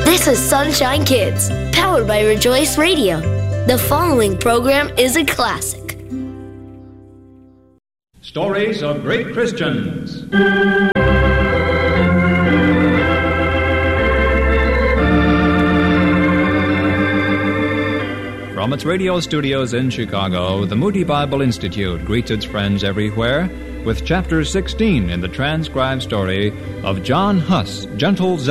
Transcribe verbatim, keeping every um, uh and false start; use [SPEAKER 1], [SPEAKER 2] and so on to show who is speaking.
[SPEAKER 1] This is Sunshine Kids, powered by Rejoice Radio. The following program is a classic.
[SPEAKER 2] Stories of Great Christians. From its radio studios in Chicago, the Moody Bible Institute greets its friends everywhere with Chapter sixteen in the transcribed story of John Huss, Gentle Zealot.